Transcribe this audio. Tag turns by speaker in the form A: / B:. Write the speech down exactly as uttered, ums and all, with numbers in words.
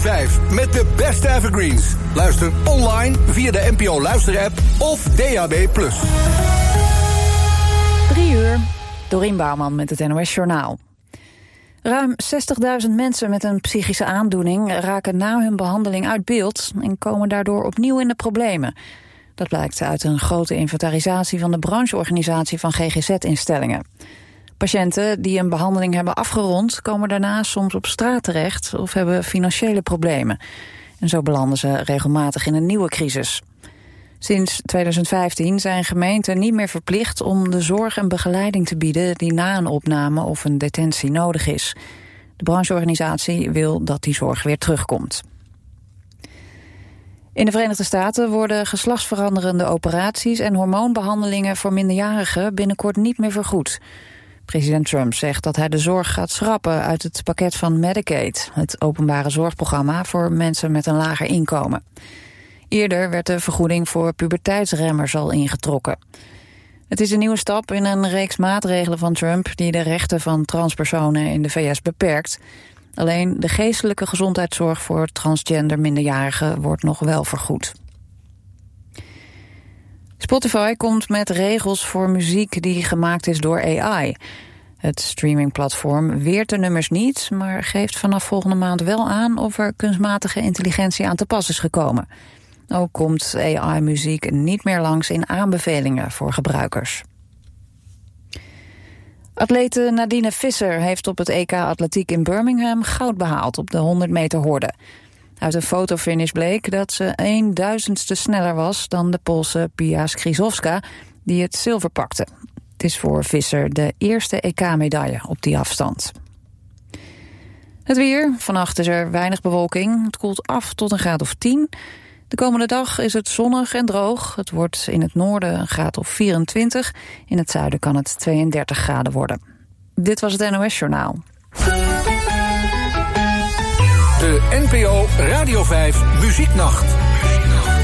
A: vijf met de beste evergreens. Luister online via de N P O Luisterapp of D A B plus.
B: Drie uur. Dorien Bouwman met het N O S Journaal. Ruim zestigduizend mensen met een psychische aandoening raken na hun behandeling uit beeld en komen daardoor opnieuw in de problemen. Dat blijkt uit een grote inventarisatie van de brancheorganisatie van G G Z-instellingen. Patiënten die een behandeling hebben afgerond komen daarna soms op straat terecht of hebben financiële problemen. En zo belanden ze regelmatig in een nieuwe crisis. Sinds tweeduizend vijftien zijn gemeenten niet meer verplicht om de zorg en begeleiding te bieden die na een opname of een detentie nodig is. De brancheorganisatie wil dat die zorg weer terugkomt. In de Verenigde Staten worden geslachtsveranderende operaties en hormoonbehandelingen voor minderjarigen binnenkort niet meer vergoed. President Trump zegt dat hij de zorg gaat schrappen uit het pakket van Medicaid, het openbare zorgprogramma voor mensen met een lager inkomen. Eerder werd de vergoeding voor puberteitsremmers al ingetrokken. Het is een nieuwe stap in een reeks maatregelen van Trump die de rechten van transpersonen in de V S beperkt. Alleen de geestelijke gezondheidszorg voor transgender minderjarigen wordt nog wel vergoed. Spotify komt met regels voor muziek die gemaakt is door A I. Het streamingplatform weert de nummers niet, maar geeft vanaf volgende maand wel aan of er kunstmatige intelligentie aan te pas is gekomen. Ook komt A I-muziek niet meer langs in aanbevelingen voor gebruikers. Atlete Nadine Visser heeft op het E K Atletiek in Birmingham goud behaald op de honderd meter horde. Uit een fotofinish bleek dat ze een duizendste sneller was dan de Poolse Pia Skrzydłowska, die het zilver pakte. Het is voor Visser de eerste E K-medaille op die afstand. Het weer. Vannacht is er weinig bewolking. Het koelt af tot een graad of tien. De komende dag is het zonnig en droog. Het wordt in het noorden een graad of vierentwintig. In het zuiden kan het tweeëndertig graden worden. Dit was het N O S Journaal.
A: De N P O Radio vijf Muzieknacht.